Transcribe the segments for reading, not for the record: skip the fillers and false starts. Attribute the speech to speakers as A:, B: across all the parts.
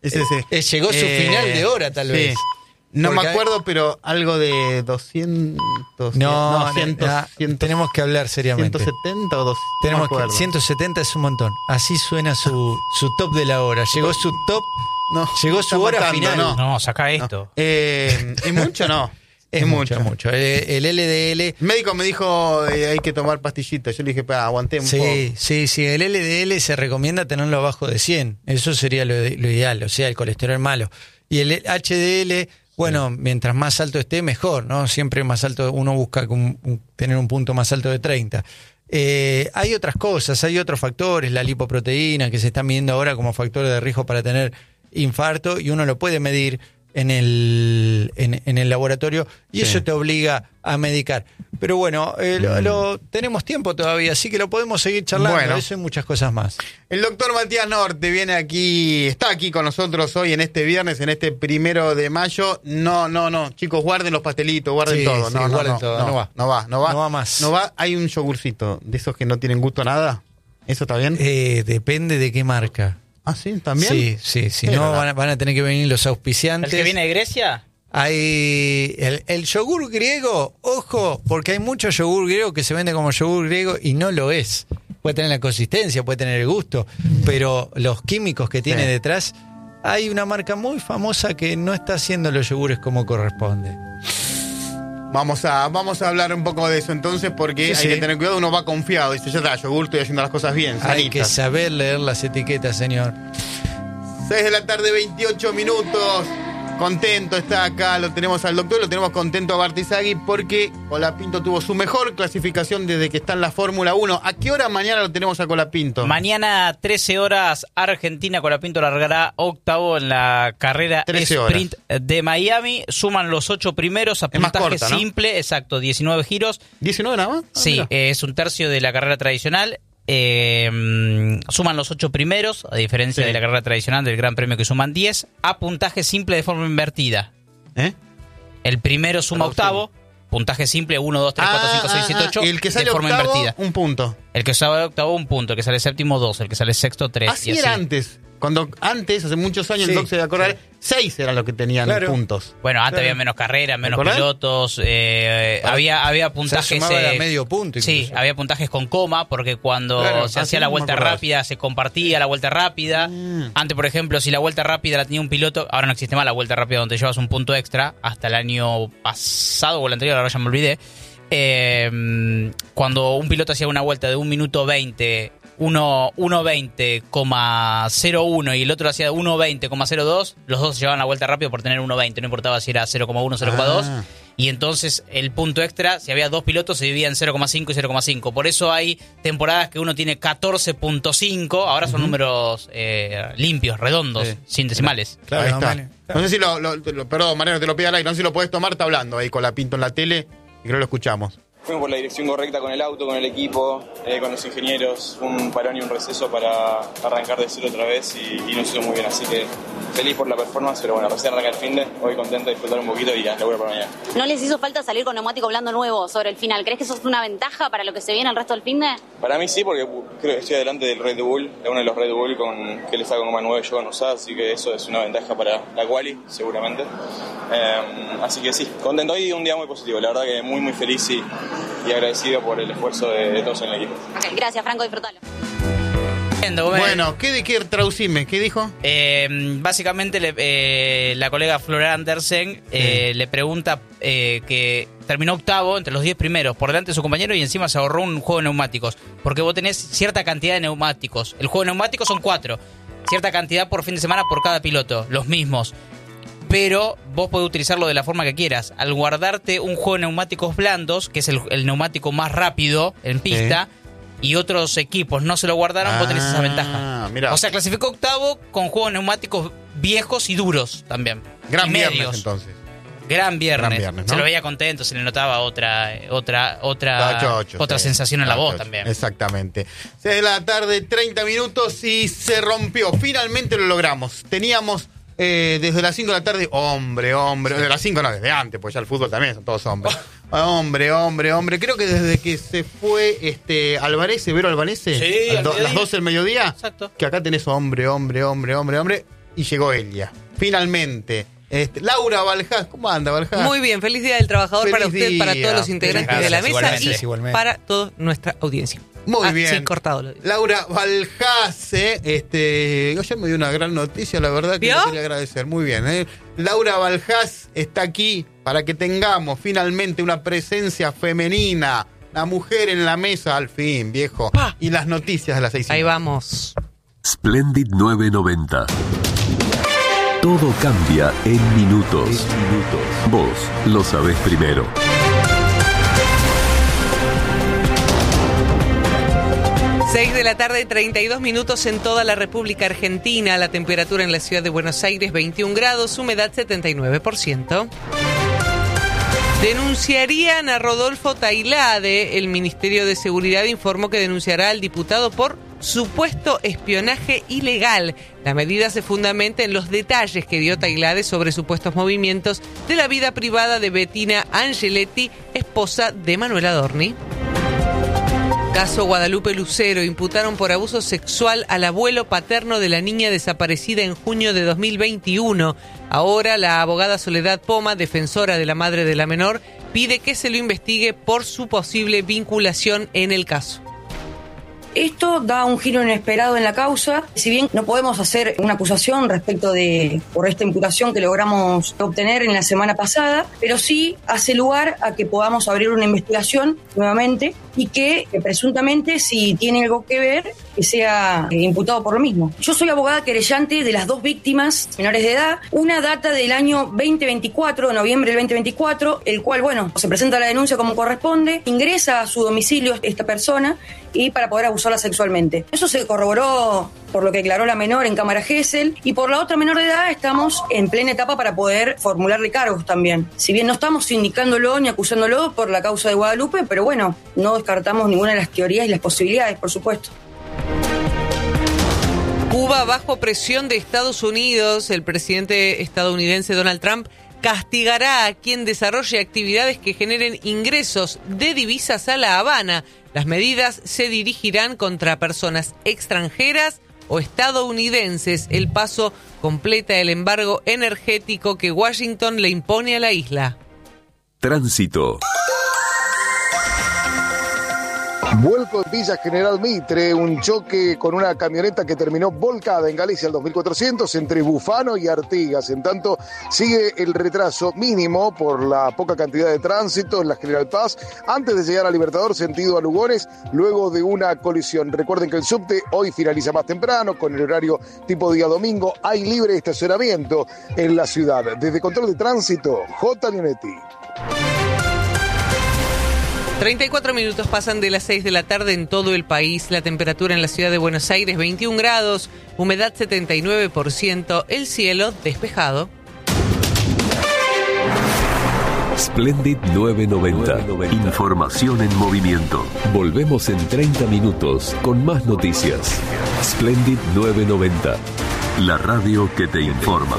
A: Llegó su final de hora, tal vez.
B: No me acuerdo, pero algo de 200...
A: No, 100, tenemos que hablar seriamente.
B: 170 o 200.
A: Tenemos que 170 es un montón. Así suena su top de la hora. Llegó su top.
B: No,
A: llegó su hora final.
C: No, saca esto.
B: ¿Es mucho o no?
A: Es mucho. El LDL...
B: El médico me dijo hay que tomar pastillitas. Yo le dije, aguanté un poco.
A: Sí. El LDL se recomienda tenerlo abajo de 100. Eso sería lo ideal, o sea, el colesterol malo. Y el HDL... Bueno, mientras más alto esté, mejor, ¿no? Siempre más alto, uno busca tener un punto más alto de 30. Hay otras cosas, hay otros factores, la lipoproteína que se está midiendo ahora como factor de riesgo para tener infarto y uno lo puede medir en el laboratorio y eso te obliga a medicar. Pero bueno, tenemos tiempo todavía, así que lo podemos seguir charlando, eso y muchas cosas más.
B: El doctor Matías Norte está aquí con nosotros hoy en este viernes, en este 1 de mayo. No, chicos, guarden los pastelitos, guarden todo.
A: Guarden todo, no va más.
B: No va, hay un yogurcito de esos que no tienen gusto a nada. ¿Eso está bien?
A: Depende de qué marca.
B: ¿Ah, sí? ¿También?
A: Sí. Si no, van a tener que venir los auspiciantes.
C: ¿El que viene de Grecia?
A: Hay el yogur griego, ojo, porque hay mucho yogur griego que se vende como yogur griego y no lo es. Puede tener la consistencia, puede tener el gusto, pero los químicos que tiene detrás, hay una marca muy famosa que no está haciendo los yogures como corresponde.
B: Vamos a hablar un poco de eso entonces, porque hay que tener cuidado, uno va confiado, dice, ya está, yogur, estoy haciendo las cosas bien.
A: Hay que saber leer las etiquetas, señor.
B: 6 de la tarde, 28 minutos. Contento está acá, lo tenemos al doctor, lo tenemos contento a Bartizagui porque Colapinto tuvo su mejor clasificación desde que está en la Fórmula 1. ¿A qué hora mañana lo tenemos a Colapinto?
C: Mañana 13 horas, Argentina. Colapinto largará octavo en la carrera sprint de Miami. Suman los 8 primeros a puntaje simple, exacto, 19 giros.
B: ¿19 nada más?
C: Sí, es un tercio de la carrera tradicional. Suman los 8 primeros, a diferencia de la carrera tradicional del Gran Premio que suman 10, a puntaje simple de forma invertida. El primero suma octavo, puntaje simple 1, 2, 3, 4, 5, 6, 7, 8,
B: el que sale
C: de forma
B: octavo,
C: invertida.
B: Un punto.
C: El que sale octavo, un punto. El que sale séptimo, 2. El que sale sexto, 3.
B: Así era antes. Cuando antes, hace muchos años, el doc se iba a acordar, 6 eran los que tenían puntos.
C: Bueno, antes había menos carreras, menos pilotos, había puntajes...
A: Se sumaba a medio punto incluso.
C: Sí, había puntajes con coma, porque cuando se hacía la vuelta rápida, se compartía la vuelta rápida. Antes, por ejemplo, si la vuelta rápida la tenía un piloto, ahora no existe más la vuelta rápida donde llevas un punto extra, hasta el año pasado o el anterior, ahora ya me olvidé. Cuando un piloto hacía una vuelta de 1 minuto 20... 1:20,01 y el otro hacía 1:20,02, los dos se llevaban la vuelta rápido por tener 1:20, no importaba si era 0,1 o 0,2, y entonces el punto extra, si había 2 pilotos, se dividía en 0,5 y 0,5. Por eso hay temporadas que uno tiene 14.5, ahora son números limpios, redondos, sin decimales.
B: Claro, ahí está. No sé si perdón, Mariano, te lo pido al aire, no sé si lo podés tomar, está hablando ahí con Colapinto en la tele y creo que lo escuchamos.
D: Fuimos por la dirección correcta con el auto, con el equipo, con los ingenieros, un parón y un receso para arrancar de cero otra vez y nos hizo muy bien, así que feliz por la performance, pero bueno, recién arranca el finde, hoy contento de disfrutar un poquito y ya, seguro para mañana.
E: ¿No les hizo falta salir con neumático blando nuevo sobre el final? ¿Crees que eso es una ventaja para lo que se viene el resto del finde?
D: Para mí sí, porque creo que estoy delante del Red Bull, de uno de los Red Bull que le saca con goma 9 yo con usada, así que eso es una ventaja para la quali, seguramente. Así que sí, contento hoy, un día muy positivo, la verdad que muy feliz y agradecido por el esfuerzo de todos en el equipo.
E: Okay, gracias, Franco, disfrútalo.
B: Bueno, ¿qué traducime? ¿Qué dijo?
C: Básicamente la colega Flora Andersen le pregunta que terminó octavo entre los 10 primeros por delante de su compañero y encima se ahorró un juego de neumáticos, porque vos tenés cierta cantidad de neumáticos. El juego de neumáticos son 4, cierta cantidad por fin de semana por cada piloto, los mismos. Pero vos podés utilizarlo de la forma que quieras. Al guardarte un juego de neumáticos blandos, que es el neumático más rápido en pista, y otros equipos no se lo guardaron, vos tenés esa ventaja.
B: Mirá.
C: O sea, clasificó octavo con juegos de neumáticos viejos y duros también.
B: Gran viernes, entonces.
C: Gran viernes, ¿no? Se lo veía contento, se le notaba otra sensación en la voz también.
B: Exactamente. 6 de la tarde, 30 minutos y se rompió. Finalmente lo logramos. Teníamos... desde las 5 de la tarde, hombre, de las 5 no, desde antes, pues ya el fútbol también son todos hombres. Hombre. Creo que desde que se fue Severo Albanese, las 12 del mediodía,
C: exacto,
B: que acá tenés hombre. y llegó Elia. Finalmente. Laura Valjas, ¿cómo anda, Valjas?
F: Muy bien, feliz Día del Trabajador
B: Feliz
F: para usted,
B: día.
F: para todos los integrantes
C: Gracias,
F: de la mesa
C: igualmente.
F: y para toda nuestra audiencia.
B: Muy bien.
F: Sí, cortado lo digo.
B: Laura Valjas, ayer me dio una gran noticia, la verdad que
F: ¿Vio?
B: le quería agradecer. Muy bien, Laura Valjas está aquí para que tengamos finalmente una presencia femenina, la mujer en la mesa, al fin, viejo.
F: Pa.
B: Y las noticias de las 6:30.
F: Ahí vamos.
G: Splendid 990. Todo cambia en minutos. Vos lo sabés primero.
F: Seis de la tarde, 32 minutos en toda la República Argentina. La temperatura en la ciudad de Buenos Aires, 21 grados, humedad 79%. Denunciarían a Rodolfo Tailade. El Ministerio de Seguridad informó que denunciará al diputado por supuesto espionaje ilegal. La medida se fundamenta en los detalles que dio Tailade sobre supuestos movimientos de la vida privada de Bettina Angeletti, esposa de Manuel Adorni. Caso Guadalupe Lucero. Imputaron por abuso sexual al abuelo paterno de la niña desaparecida en junio de 2021. Ahora la abogada Soledad Poma, defensora de la madre de la menor, pide que se lo investigue por su posible vinculación en el caso.
H: Esto da un giro inesperado en la causa. Si bien no podemos hacer una acusación respecto por esta imputación que logramos obtener en la semana pasada, pero sí hace lugar a que podamos abrir una investigación nuevamente y que presuntamente, si tiene algo que ver, que sea imputado por lo mismo. Yo soy abogada querellante de las dos víctimas menores de edad. Una data del año 2024, noviembre del 2024, el cual, se presenta la denuncia como corresponde, ingresa a su domicilio esta persona y para poder abusarla sexualmente. Eso se corroboró por lo que declaró la menor en cámara Gesell, y por la otra menor de edad estamos en plena etapa para poder formularle cargos también. Si bien no estamos indicándolo ni acusándolo por la causa de Guadalupe, pero no descartamos ninguna de las teorías y las posibilidades, por supuesto.
F: Cuba bajo presión de Estados Unidos. El presidente estadounidense Donald Trump castigará a quien desarrolle actividades que generen ingresos de divisas a La Habana. Las medidas se dirigirán contra personas extranjeras o estadounidenses. El paso completa el embargo energético que Washington le impone a la isla.
G: Tránsito.
I: Vuelco en Villa General Mitre, un choque con una camioneta que terminó volcada en Galicia al 2400 entre Bufano y Artigas. En tanto, sigue el retraso mínimo por la poca cantidad de tránsito en la General Paz antes de llegar a Libertador sentido a Lugones, luego de una colisión. Recuerden que el subte hoy finaliza más temprano con el horario tipo día domingo. Hay libre estacionamiento en la ciudad. Desde Control de Tránsito, J. Leonetti.
F: 34 minutos pasan de las 6 de la tarde en todo el país. La temperatura en la ciudad de Buenos Aires, 21 grados, humedad 79%, el cielo despejado.
G: Splendid 990. Información en movimiento. Volvemos en 30 minutos con más noticias. Splendid 990. La radio que te informa.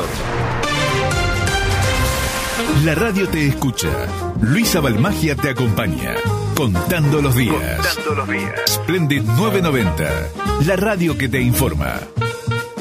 J: La radio te escucha. Luisa Balmagia te acompaña. Contando los días. Splendid 990. La radio que te informa.